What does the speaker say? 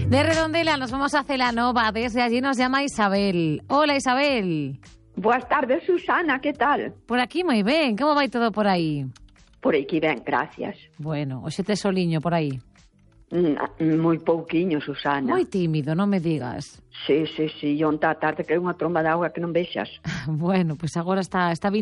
De Redondela nos vamos a Celanova. Desde allí nos llama Isabel. Hola, Isabel. Boas tardes, Susana, que tal? Por aquí moi ben. Como vai todo por aí? Por aquí ben, gracias. Bueno, hoxe tes soliño por aí. Moi pouquiño, Susana. Moi tímido, non me digas. Sí, onta a tarde que é unha tromba de auga que non vexas. Bueno, pois agora está